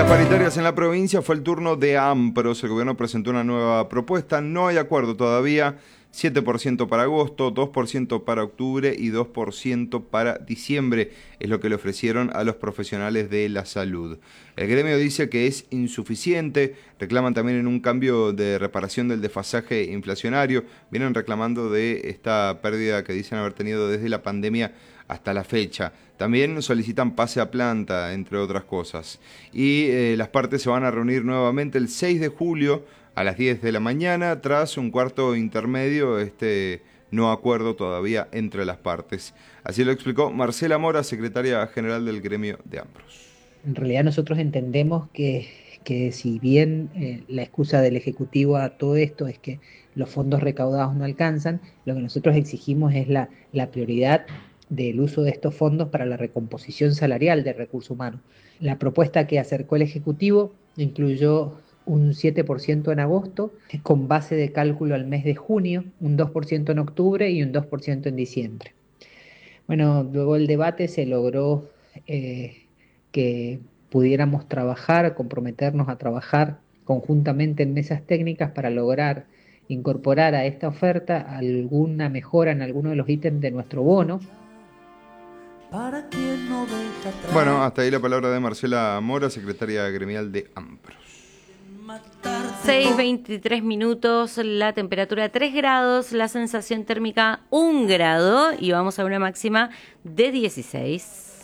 las paritarias en la provincia fue el turno de AMPROS. El gobierno presentó una nueva propuesta. No hay acuerdo todavía. 7% para agosto, 2% para octubre y 2% para diciembre. Es lo que le ofrecieron a los profesionales de la salud. El gremio dice que es insuficiente. Reclaman también en un cambio de reparación del desfasaje inflacionario. Vienen reclamando de esta pérdida que dicen haber tenido desde la pandemia hasta la fecha. También solicitan pase a planta, entre otras cosas. Y las partes se van a reunir nuevamente el 6 de julio a las 10 de la mañana, tras un cuarto intermedio, no acuerdo todavía entre las partes. Así lo explicó Marcela Mora, secretaria general del gremio de AMPROS. En realidad nosotros entendemos que si bien la excusa del Ejecutivo a todo esto es que los fondos recaudados no alcanzan, lo que nosotros exigimos es la prioridad del uso de estos fondos para la recomposición salarial de recursos humanos. La propuesta que acercó el Ejecutivo incluyó un 7% en agosto, con base de cálculo al mes de junio, un 2% en octubre y un 2% en diciembre. Bueno, luego del debate se logró que pudiéramos trabajar, comprometernos a trabajar conjuntamente en mesas técnicas para lograr incorporar a esta oferta alguna mejora en alguno de los ítems de nuestro bono. Bueno, hasta ahí la palabra de Marcela Mora, secretaria gremial de AMPROS. 6:23 la temperatura 3 grados, la sensación térmica 1 grado y vamos a una máxima de 16.